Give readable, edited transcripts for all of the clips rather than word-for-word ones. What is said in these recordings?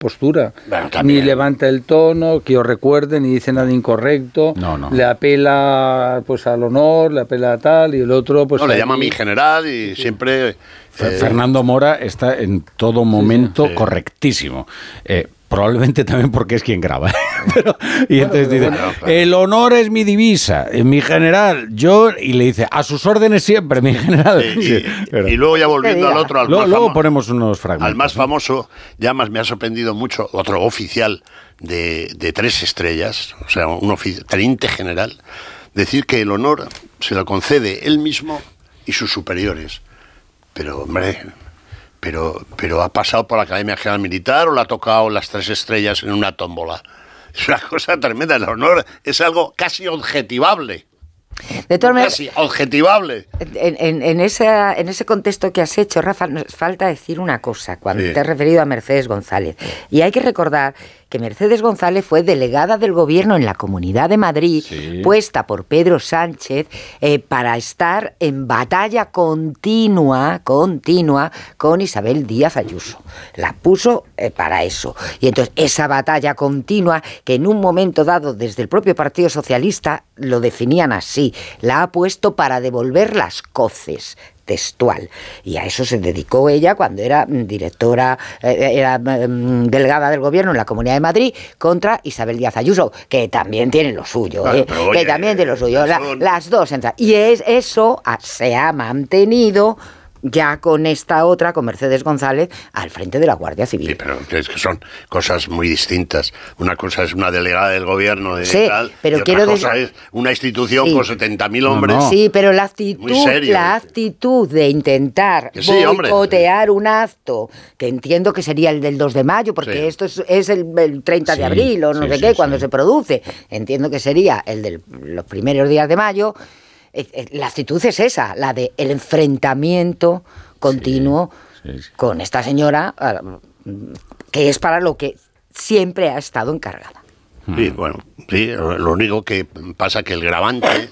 postura. Bueno, ni levanta el tono, que os recuerde, ni dice nada incorrecto. No. Le apela pues al honor, le apela a tal, y el otro pues... No, le llama a mi general y siempre... Fernando Mora está en todo momento correctísimo. Probablemente también porque es quien graba. Y entonces dice, claro. El honor es mi divisa, mi general, y le dice, a sus órdenes siempre, mi general. Y luego ya volviendo al otro, luego ponemos unos fragmentos. Al más famoso, ya más me ha sorprendido mucho, otro oficial de 3 estrellas, o sea, un teniente general, decir que el honor se lo concede él mismo y sus superiores. Pero, hombre... Pero ha pasado por la Academia General Militar o le ha tocado las 3 estrellas en una tómbola. Es una cosa tremenda. El honor es algo casi objetivable. De todas maneras, casi objetivable. En ese contexto que has hecho, Rafa, nos falta decir una cosa cuando te has referido a Mercedes González. Y hay que recordar que Mercedes González fue delegada del gobierno en la Comunidad de Madrid, puesta por Pedro Sánchez para estar en batalla continua con Isabel Díaz Ayuso. La puso para eso. Y entonces esa batalla continua, que en un momento dado desde el propio Partido Socialista lo definían así, la ha puesto para devolver las coces. Textual. Y a eso se dedicó ella cuando era delegada del gobierno en la Comunidad de Madrid contra Isabel Díaz Ayuso, que también tiene lo suyo, que también tiene lo suyo. Las dos entran. Y eso se ha mantenido ya con esta otra, con Mercedes González, al frente de la Guardia Civil. Sí, pero es que son cosas muy distintas. Una cosa es una delegada del gobierno de tal, pero y otra cosa es una institución con 70.000 hombres. Sí, pero la actitud de intentar boicotear un acto, que entiendo que sería el del 2 de mayo, porque esto es el 30 de abril o no sé qué, cuando se produce. Entiendo que sería el de los primeros días de mayo. La actitud es esa, la de el enfrentamiento continuo con esta señora, que es para lo que siempre ha estado encargada. Sí, bueno, lo único que pasa que el grabante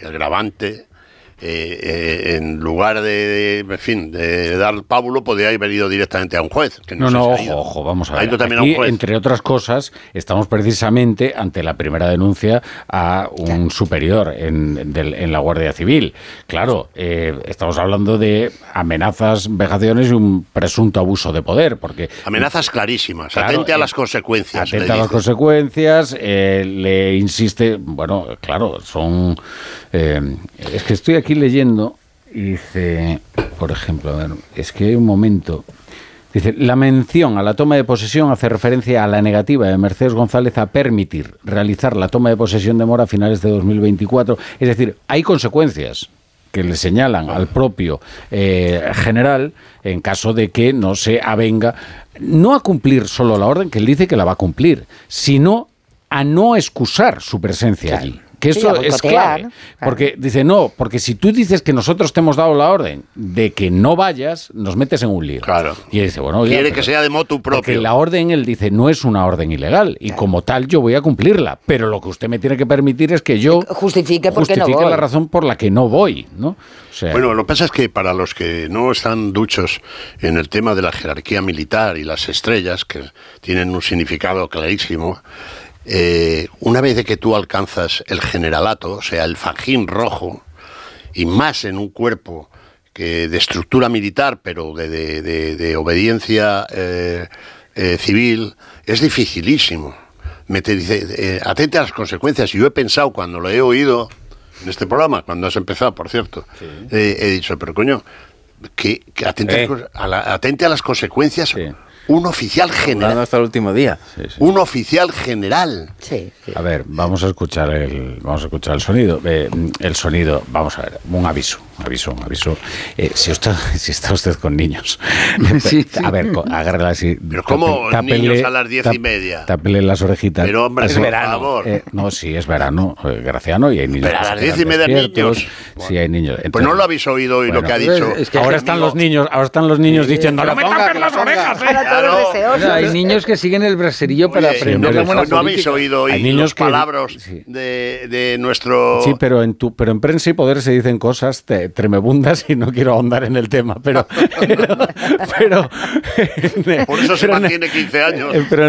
en lugar de dar pábulo, podría haber ido directamente a un juez. Que ojo, vamos a ver. Aquí, entre otras cosas, estamos precisamente ante la primera denuncia a un superior en la Guardia Civil. Claro, estamos hablando de amenazas, vejaciones y un presunto abuso de poder, porque... Amenazas clarísimas, claro, atente a las consecuencias. Atente a las consecuencias, le insiste... Bueno, claro, son... es que estoy aquí leyendo y dice, por ejemplo, a ver, es que hay un momento, dice, la mención a la toma de posesión hace referencia a la negativa de Mercedes González a permitir realizar la toma de posesión de Mora a finales de 2024, es decir, hay consecuencias que le señalan al propio general en caso de que no se avenga, no a cumplir solo la orden, que él dice que la va a cumplir, sino a no excusar su presencia allí. Que esto es clave, ¿no? Porque dice, porque si tú dices que nosotros te hemos dado la orden de que no vayas, nos metes en un lío. Claro. Y dice, quiere que sea de motu propio. Porque la orden, él dice, no es una orden ilegal, y como tal yo voy a cumplirla, pero lo que usted me tiene que permitir es que yo justifique no voy. La razón por la que no voy, ¿no? O sea, bueno, lo que pasa es que para los que no están duchos en el tema de la jerarquía militar y las estrellas, que tienen un significado clarísimo, una vez de que tú alcanzas el generalato, o sea, el fajín rojo, y más en un cuerpo que de estructura militar, pero de obediencia civil, es dificilísimo. Te dice, atente a las consecuencias. Y yo he pensado, cuando lo he oído en este programa, cuando has empezado, por cierto, he dicho, pero coño, que atente a las consecuencias. Sí. Un oficial general. Hasta el último día. Un oficial general. Sí. A ver, vamos a escuchar el sonido. El sonido, vamos a ver, un aviso. Si está usted con niños, a ver, agárrela así. Pero ¿cómo niños a las 10:30? Tápele las orejitas. Pero hombre, es verano. Favor. No, sí, es verano, Graciano, y hay niños. Pero a las 10:30 niños. Sí, hay niños. Entonces, pues no lo habéis oído hoy lo que ha dicho. Es que ahora están los niños diciendo, no me tapes las orejas. Claro. Hay niños que siguen el braserillo para aprender la buena política. No habéis oído hoy los palabras de nuestro... Sí, pero en prensa y poder se dicen cosas tremebundas y no quiero ahondar en el tema, pero por eso se mantiene 15 años. Pero